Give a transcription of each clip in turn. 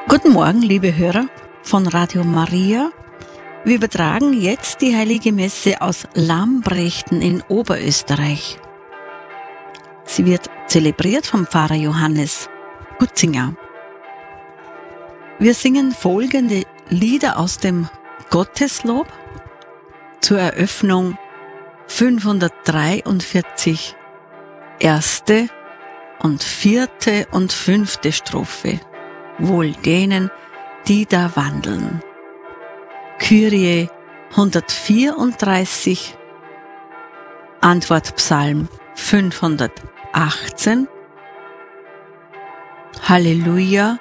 Guten Morgen, liebe Hörer von Radio Maria. Wir übertragen jetzt die Heilige Messe aus Lambrechten in Oberösterreich. Sie wird zelebriert vom Pfarrer Johannes Hutzinger. Wir singen folgende Lieder aus dem Gotteslob zur Eröffnung 543, erste und vierte und fünfte Strophe. Wohl denen, die da wandeln. Kyrie 134, Antwortpsalm 518, Halleluja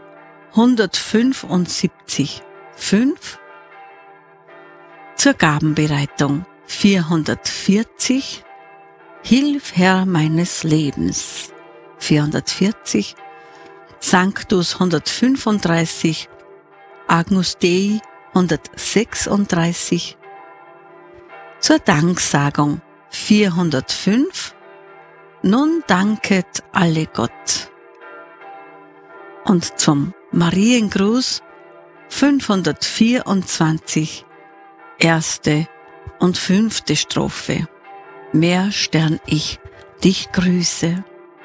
175, 5, zur Gabenbereitung 440, Hilf Herr meines Lebens 440, Sanctus 135, Agnus Dei 136, zur Danksagung 405, Nun danket alle Gott. Und zum Mariengruß 524, erste und fünfte Strophe. Mehr Stern ich dich grüße.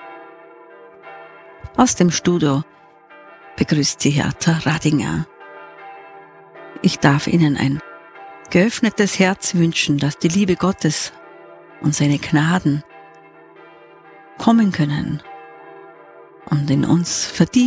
Aus dem Studio begrüßt Sie Hertha Radinger. Ich darf Ihnen ein geöffnetes Herz wünschen, dass die Liebe Gottes und seine Gnaden kommen können und in uns verdienen.